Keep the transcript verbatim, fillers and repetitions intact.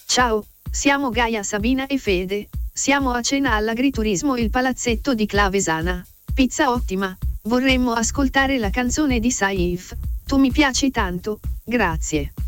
Ciao, siamo Gaia, Sabina e Fede. Siamo a cena all'agriturismo Il Palazzetto di Clavesana. Pizza ottima. Vorremmo ascoltare la canzone di Saif. Tu mi piaci tanto, grazie.